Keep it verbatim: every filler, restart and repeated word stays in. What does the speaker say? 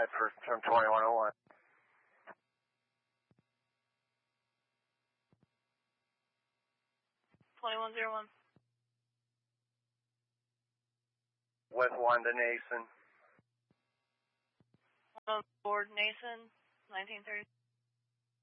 ahead for from twenty-one oh one. twenty-one oh one. With Wanda Nason. On board Nason, nineteen thirty.